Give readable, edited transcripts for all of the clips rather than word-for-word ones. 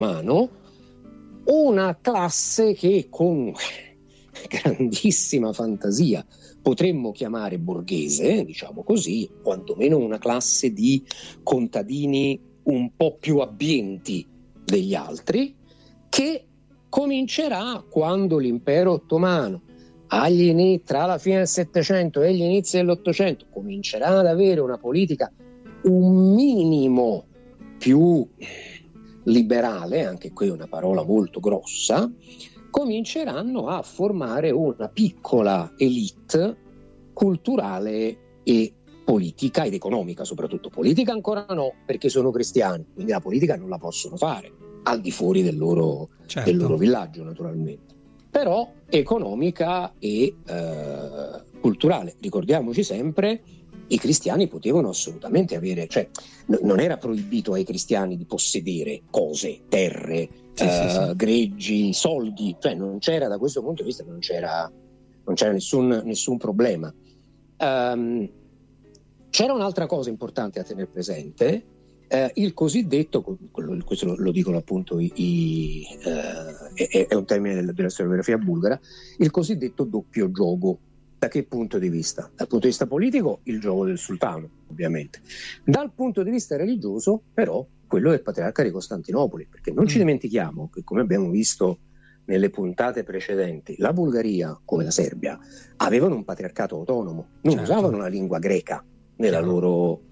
ottomano, una classe che con grandissima fantasia potremmo chiamare borghese, diciamo così, quantomeno una classe di contadini un po' più abbienti degli altri, che comincerà quando l'impero ottomano tra la fine del Settecento e gli inizi dell'Ottocento comincerà ad avere una politica un minimo più liberale, anche qui è una parola molto grossa, cominceranno a formare una piccola elite culturale e politica ed economica, soprattutto politica ancora no, perché sono cristiani, quindi la politica non la possono fare al di fuori del loro villaggio, naturalmente, però economica e culturale. Ricordiamoci sempre, i cristiani potevano assolutamente avere, cioè non era proibito ai cristiani di possedere cose, terre, greggi, soldi, cioè non c'era, da questo punto di vista non c'era nessun problema. C'era un'altra cosa importante a tenere presente, il cosiddetto, questo lo dicono appunto è un termine della storiografia bulgara, il cosiddetto doppio giogo. Da che punto di vista? Dal punto di vista politico, il gioco del sultano, ovviamente. Dal punto di vista religioso, però, quello del patriarca di Costantinopoli, perché non ci dimentichiamo che, come abbiamo visto nelle puntate precedenti, la Bulgaria, come la Serbia, avevano un patriarcato autonomo, non usavano la lingua greca nelle loro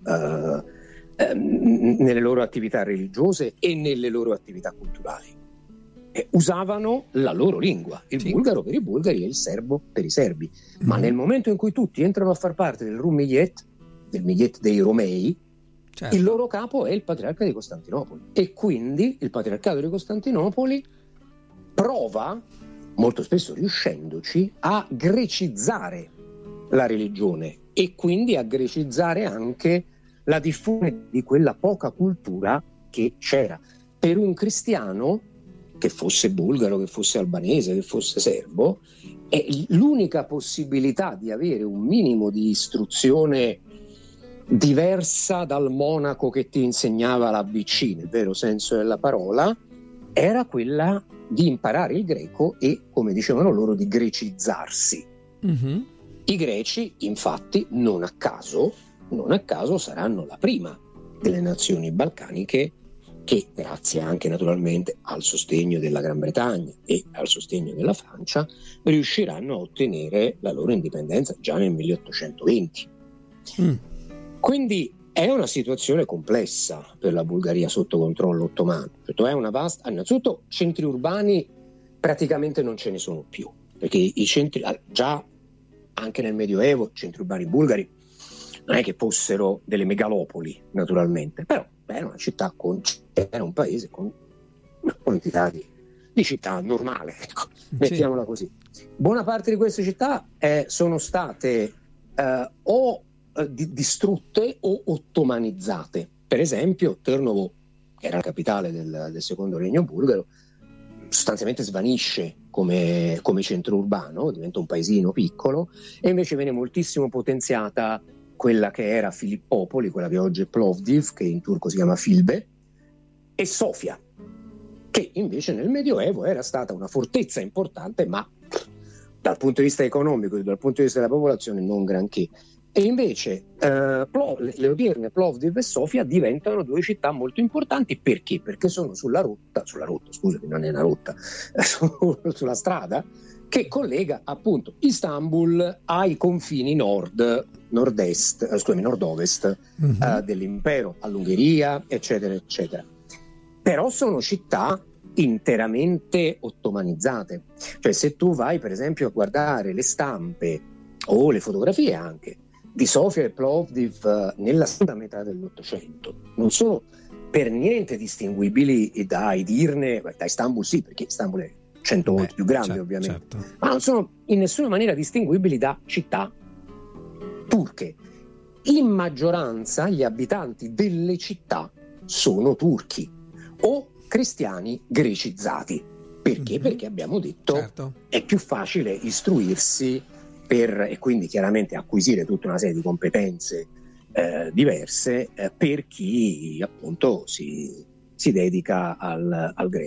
attività religiose e nelle loro attività culturali. Usavano la loro lingua, il bulgaro per i bulgari e il serbo per i serbi. Ma nel momento in cui tutti entrano a far parte del Rumiyet, del Millet dei Romei, il loro capo è il patriarca di Costantinopoli, e quindi il patriarcato di Costantinopoli prova, molto spesso riuscendoci, a grecizzare la religione e quindi a grecizzare anche la diffusione di quella poca cultura che c'era. Per un cristiano, che fosse bulgaro, che fosse albanese, che fosse serbo, è l'unica possibilità di avere un minimo di istruzione diversa dal monaco che ti insegnava l'ABC, nel vero senso della parola, era quella di imparare il greco e, come dicevano loro, di grecizzarsi. I greci, infatti, non a caso saranno la prima delle nazioni balcaniche che, grazie anche naturalmente al sostegno della Gran Bretagna e al sostegno della Francia, riusciranno a ottenere la loro indipendenza già nel 1820. Quindi è una situazione complessa per la Bulgaria sotto controllo ottomano. È una vasta, innanzitutto centri urbani praticamente non ce ne sono più, perché i centri, già anche nel Medioevo, centri urbani bulgari non è che fossero delle megalopoli, naturalmente, però era una città era un paese con una quantità di città normale, ecco, mettiamola così. Buona parte di queste città sono state distrutte o ottomanizzate. Per esempio Trnovo, che era la capitale del secondo regno bulgaro, sostanzialmente svanisce come centro urbano, diventa un paesino piccolo, e invece viene moltissimo potenziata quella che era Filippopoli, quella che oggi è Plovdiv, che in turco si chiama Filbe, e Sofia, che invece nel Medioevo era stata una fortezza importante, ma dal punto di vista economico e dal punto di vista della popolazione non granché. E invece le odierne Plovdiv e Sofia diventano due città molto importanti. Perché? Perché sono sulla rotta, scusami, non è una rotta, sulla strada che collega appunto Istanbul ai confini nord-ovest dell'impero, all'Ungheria, eccetera, eccetera. Però sono città interamente ottomanizzate. Cioè, se tu vai per esempio a guardare le stampe o le fotografie anche di Sofia e Plovdiv nella seconda metà dell'Ottocento, non sono per niente distinguibili da Edirne, da Istanbul sì, perché Istanbul è 100 volte più grande, ovviamente, ma non sono in nessuna maniera distinguibili da città turche. In maggioranza gli abitanti delle città sono turchi o cristiani grecizzati. Perché? Perché abbiamo detto è più facile istruirsi e quindi chiaramente acquisire tutta una serie di competenze diverse per chi appunto si si dedica al greco.